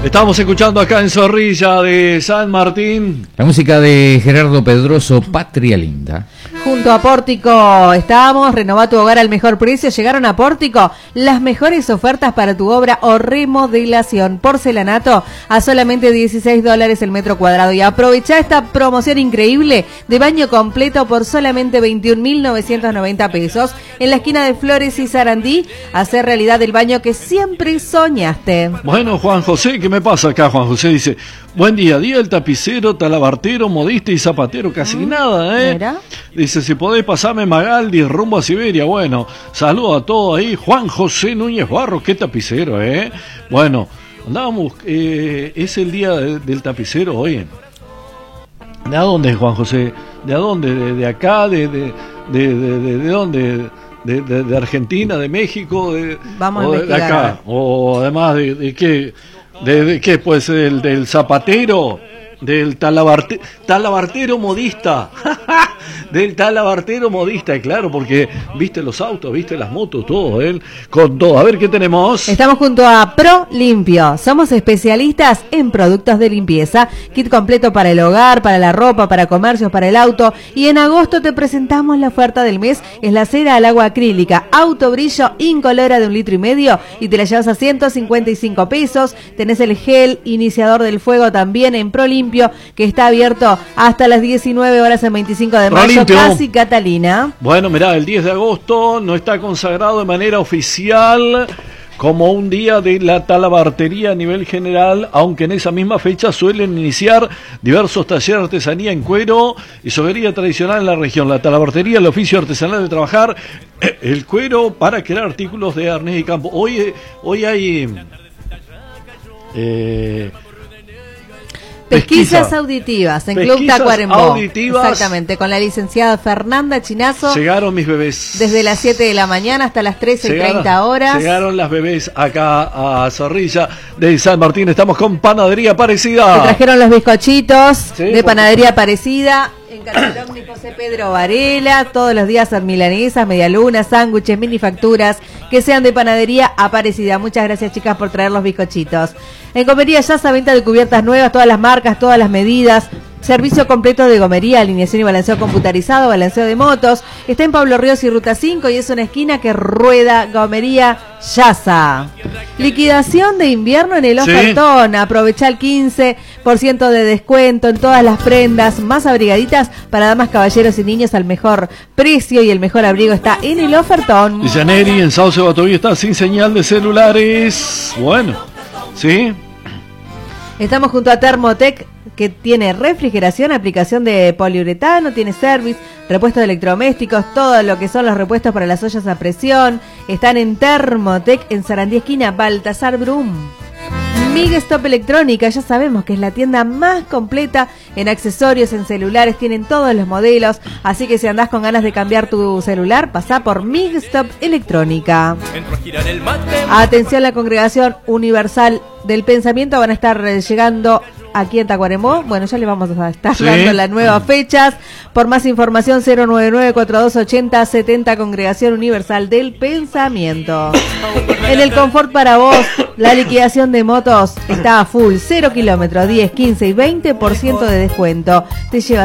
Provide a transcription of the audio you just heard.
Estamos escuchando acá en Zorrilla de San Martín la música de Gerardo Pedroso, Patria Linda. Junto a Pórtico estamos, renová tu hogar al mejor precio. Llegaron a Pórtico las mejores ofertas para tu obra o remodelación. Porcelanato a solamente $16 el metro cuadrado. Y aprovecha esta promoción increíble de baño completo por solamente 21.990 pesos. En la esquina de Flores y Sarandí, hacer realidad el baño que siempre soñaste. Bueno, Juan José, ¿qué me pasa acá? Juan José dice, buen día del tapicero, talabartero, modista y zapatero. Casi nada, ¿Mira? Dice, si podés pasarme Magaldi rumbo a Siberia. Bueno, saludo a todos ahí. Juan José Núñez Barros, qué tapicero, Bueno, andábamos, es el día del tapicero hoy. ¿De a dónde, Juan José? ¿De a dónde? ¿De acá? ¿De dónde? ¿De Argentina? ¿De México? Vamos a investigar. ¿De acá? ¿O además de qué? ¿De qué? Pues del zapatero, del talabartero modista. Del talabartero modista, claro, porque viste los autos, viste las motos, todo, con todo. A ver, ¿qué tenemos? Estamos junto a Pro Limpio. Somos especialistas en productos de limpieza. Kit completo para el hogar, para la ropa, para comercios, para el auto. Y en agosto te presentamos la oferta del mes. Es la cera al agua acrílica, autobrillo incolora de 1,5 litros y te la llevas a 155 pesos. Tenés el gel iniciador del fuego también en Pro Limpio, que está abierto hasta las 19 horas en 25 de mayo, casi Catalina. Bueno, mirá, el 10 de agosto no está consagrado de manera oficial como un día de la talabartería a nivel general, aunque en esa misma fecha suelen iniciar diversos talleres de artesanía en cuero y soguería tradicional en la región. La talabartería, el oficio artesanal de trabajar el cuero para crear artículos de arnés y campo. Hoy hay pesquisas auditivas en Club Tacuarembó. Exactamente, con la licenciada Fernanda Chinazo. Llegaron mis bebés. Desde las 7 de la mañana hasta las 13:30 horas. Llegaron las bebés acá a Zorrilla de San Martín. Estamos con Panadería Parecida. Te trajeron los bizcochitos de Panadería Parecida. En Catalón y José Pedro Varela, todos los días en milanesas, medialunas, sándwiches, minifacturas, que sean de Panadería Aparecida. Muchas gracias, chicas, por traer los bizcochitos. En Gomería Yasa, venta de cubiertas nuevas, todas las marcas, todas las medidas. Servicio completo de gomería, alineación y balanceo computarizado, balanceo de motos. Está en Pablo Ríos y Ruta 5 y es una esquina que rueda. Gomería Yasa. Liquidación de invierno en el ofertón. Aprovecha el 15% de descuento en todas las prendas más abrigaditas para damas, caballeros y niños al mejor precio, y el mejor abrigo está en el ofertón. Y Janeri en Sauce Batoví está sin señal de celulares. Bueno, ¿sí? Estamos junto a Thermotec, que tiene refrigeración, aplicación de poliuretano, tiene service, repuestos de electrodomésticos, todo lo que son los repuestos para las ollas a presión. Están en Thermotec, en Sarandí esquina Baltasar Brum. Mig Stop Electrónica, ya sabemos que es la tienda más completa en accesorios, en celulares, tienen todos los modelos, así que si andás con ganas de cambiar tu celular, pasá por Mig Stop Electrónica. Atención, la Congregación Universal del Pensamiento van a estar llegando aquí en Tacuarembó. Bueno, ya les vamos a estar dando las nuevas fechas. Por más información, 099-4280-70, Congregación Universal del Pensamiento. En el Confort para vos, la liquidación de motos está a full, 0 kilómetros, 10, 15 y 20% de descuento. Te lleva